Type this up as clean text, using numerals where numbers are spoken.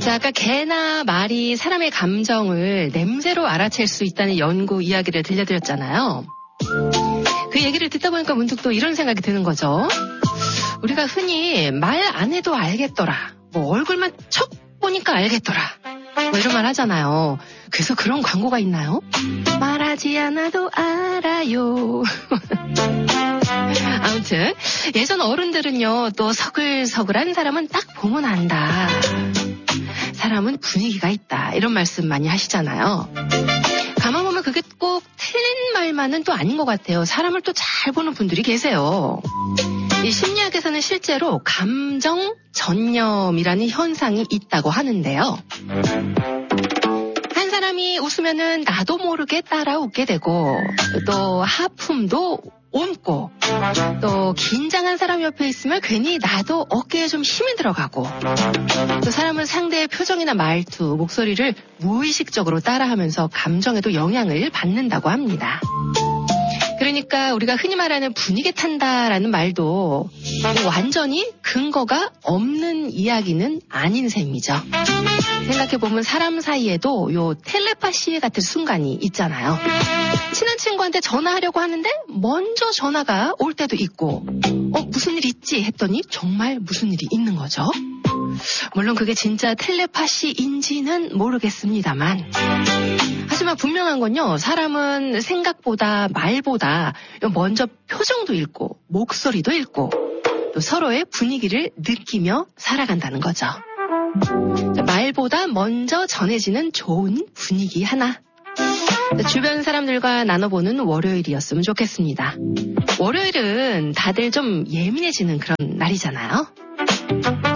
자, 아까 개나 말이 사람의 감정을 냄새로 알아챌 수 있다는 연구 이야기를 들려드렸잖아요. 그 얘기를 듣다 보니까 문득 또 이런 생각이 드는 거죠. 우리가 흔히 말 안 해도 알겠더라. 뭐 얼굴만 척 보니까 알겠더라. 뭐 이런 말 하잖아요. 그래서 그런 광고가 있나요? 말하지 않아도 알아요. 아무튼 예전 어른들은요, 또 서글서글한 사람은 딱 보면 안다. 사람은 분위기가 있다. 이런 말씀 많이 하시잖아요. 가만 보면 그게 꼭 틀린 말만은 또 아닌 것 같아요. 사람을 또 잘 보는 분들이 계세요. 이 심리학에서는 실제로 감정 전염이라는 현상이 있다고 하는데요. 한 사람이 웃으면은 나도 모르게 따라 웃게 되고, 또 하품도 옮고, 또 긴장한 사람 옆에 있으면 괜히 나도 어깨에 좀 힘이 들어가고, 또 사람은 상대의 표정이나 말투, 목소리를 무의식적으로 따라하면서 감정에도 영향을 받는다고 합니다. 그러니까 우리가 흔히 말하는 분위기 탄다라는 말도 완전히 근거가 없는 이야기는 아닌 셈이죠. 생각해보면 사람 사이에도 요 텔레파시 같은 순간이 있잖아요. 친한 친구한테 전화하려고 하는데 먼저 전화가 올 때도 있고, 무슨 일 있지 했더니 정말 무슨 일이 있는 거죠. 물론 그게 진짜 텔레파시인지는 모르겠습니다만, 하지만 분명한 건요, 사람은 생각보다 말보다 먼저 표정도 읽고 목소리도 읽고 또 서로의 분위기를 느끼며 살아간다는 거죠. 말보다 먼저 전해지는 좋은 분위기 하나, 주변 사람들과 나눠보는 월요일이었으면 좋겠습니다. 월요일은 다들 좀 예민해지는 그런 날이잖아요.